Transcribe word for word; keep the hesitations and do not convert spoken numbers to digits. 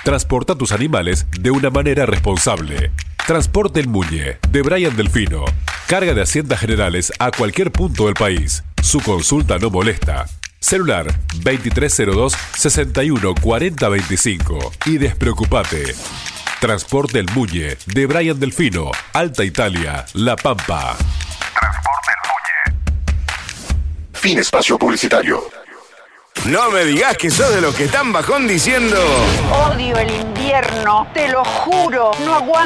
Transporta tus animales de una manera responsable. Transporte El Muñe, de Brian Delfino. Carga de haciendas generales a cualquier punto del país. Su consulta no molesta. Celular veintitrés cero dos, sesenta y uno cuarenta veinticinco. Y despreocupate. Transporte El Muñe, de Brian Delfino, Alta Italia, La Pampa. Transporte El Muñe. Fin espacio publicitario. No me digas que sos de los que están bajón diciendo... Odio el invierno, te lo juro, no aguanto.